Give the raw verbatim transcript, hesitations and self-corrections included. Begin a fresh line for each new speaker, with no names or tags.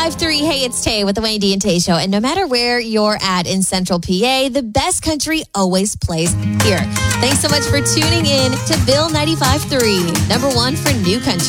ninety-five point three. Hey, it's Tay with the Wayne D and Tay Show. And no matter where you're at in Central P A, the best country always plays here. Thanks so much for tuning in to Bill ninety-five point three, number one for new country.